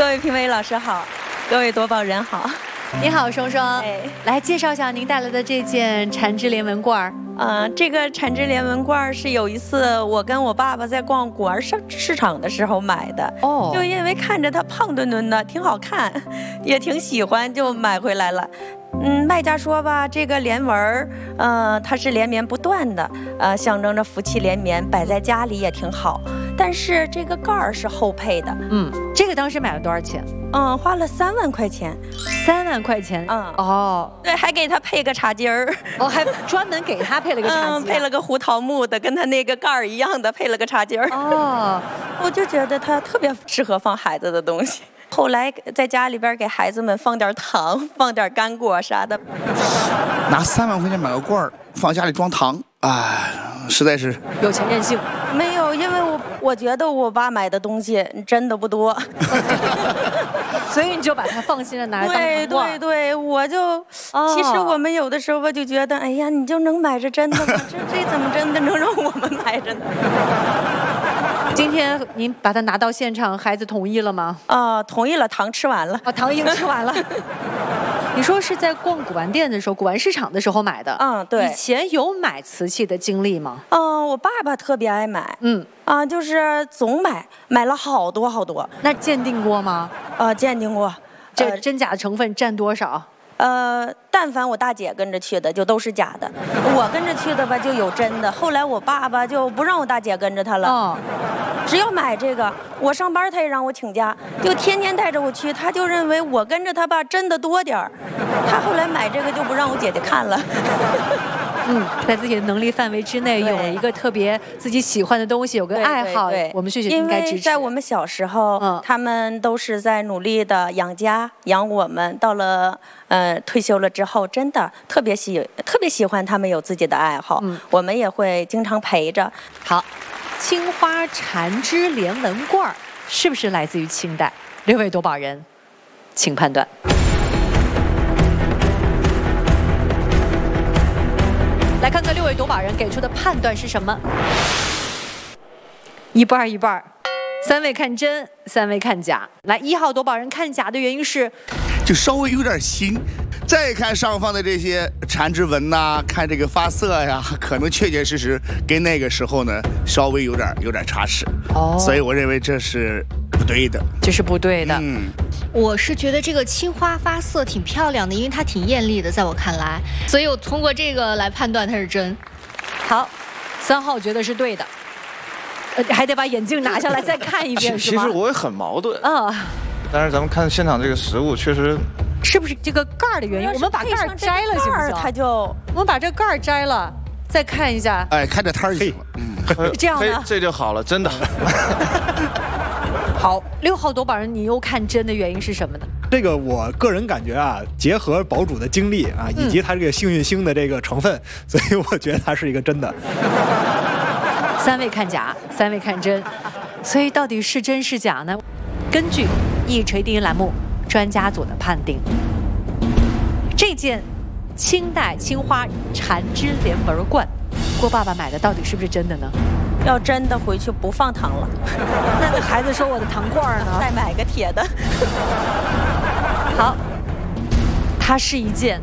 各位评委老师好，各位夺宝人好。 你好，双双。 哎， 来介绍一下您带来的这件缠枝莲纹罐。 这个缠枝莲纹罐是有一次我跟我爸爸在逛古玩市场的时候买的。 哦， 就因为看着它胖墩墩的，挺好看，也挺喜欢，就买回来了。卖家说吧，这个莲纹它是连绵不断的，象征着福气连绵，摆在家里也挺好。但是这个盖儿是后配的。 这个当时买了多少钱？ 花了3万块钱。 3万块钱。哦， 对，还给他配个茶几儿。 还专门给他配了个茶几。 配了个胡桃木的，跟他那个盖儿一样的，配了个茶几儿。我就觉得它特别适合放孩子的东西。后来在家里边给孩子们放点糖，放点干果啥的。 拿3万块钱买个罐儿，放家里装糖，实在是有钱任性。 没有，因为我觉得我爸买的东西真的不多， 所以你就把它放心的拿来当糖罐。 对，我就其实我们有的时候吧就觉得，哎呀，你就能买着真的吗？这怎么真的能让我们买着呢？ 今天您把它拿到现场，孩子同意了吗？ 同意了，糖吃完了。 糖已经吃完了。你说是在逛古玩店的时候，古玩市场的时候买的？ 对。 以前有买瓷器的经历吗？ 我爸爸特别爱买。就是总买了好多好多。 那鉴定过吗？ 鉴定过。 这真假成分占多少？ 但凡我大姐跟着去的，就都是假的；我跟着去的吧，就有真的。后来我爸爸就不让我大姐跟着他了，只要买这个。我上班他也让我请假，就天天带着我去。他就认为我跟着他吧，真的多点儿。他后来买这个就不让我姐姐看了。 在自己的能力范围之内，有一个特别自己喜欢的东西，有个爱好，我们旭旭应该支持。 因为在我们小时候，他们都是在努力的养家养我们。到了退休了之后，真的特别喜欢他们有自己的爱好，我们也会经常陪着。 好，青花缠枝莲纹罐是不是来自于清代？6位夺宝人，请判断。来看看6位夺宝人给出的判断是什么？一半一半，3位看真，3位看假。来，1号夺宝人看假的原因是， 就稍微有点新。再看上方的这些缠枝纹呐，看这个发色呀，可能确确实实跟那个时候呢稍微有点差池。所以我认为这是不对的。 这是不对的。 我是觉得这个青花发色挺漂亮的，因为它挺艳丽的，在我看来，所以我通过这个来判断它是真。 好，3号觉得是对的，还得把眼镜拿下来再看一遍，是吗？ 其实我也很矛盾但是咱们看现场这个实物，确实是不是这个盖儿的原因？我们把盖儿摘了行不行？我们把这盖儿摘了，再看一下。 看这摊儿去。 是这样的， 这就好了，真的。 好，6号夺宝人，你又看真的原因是什么呢？ 这个我个人感觉结合堡主的经历以及他这个幸运星的这个成分，所以我觉得它是一个真的。 3位看假，3位看真，所以到底是真是假呢？根据一锤定音栏目专家组的判定，这件清代青花缠枝莲纹罐，郭爸爸买的到底是不是真的呢？ 要真的回去不放糖了。 那孩子说我的糖罐呢？ 再买个铁的。 好，它是一件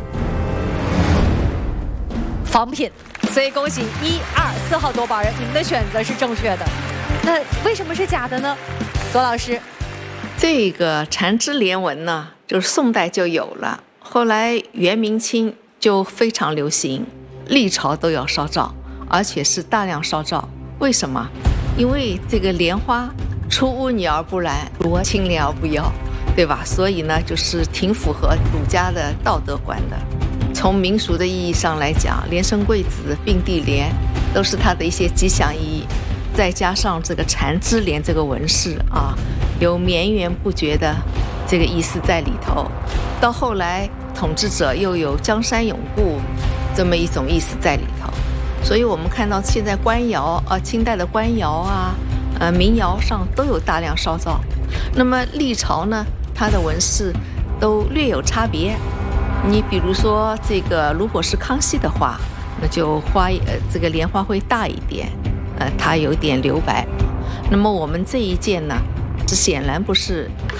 仿品，所以恭喜1、2、4号夺宝人，你们的选择是正确的。那为什么是假的呢？左老师， 这个缠枝莲纹呢，就是宋代就有了，后来元明清就非常流行，历朝都要烧造，而且是大量烧造。为什么？因为这个莲花出污泥而不染，清廉而不妖，对吧？所以呢，就是挺符合儒家的道德观的。从民俗的意义上来讲，连生贵子、并蒂莲都是它的一些吉祥意义。再加上这个缠枝莲这个纹饰有绵延不绝的这个意思在里头。到后来，统治者又有江山永固这么一种意思在里头。所以我们看到现在官窑清代的官窑民窑上都有大量烧造。那么历朝呢，它的纹饰都略有差别。你比如说这个，如果是康熙的话，那就这个莲花会大一点，它有点留白。那么我们这一件呢，这显然不是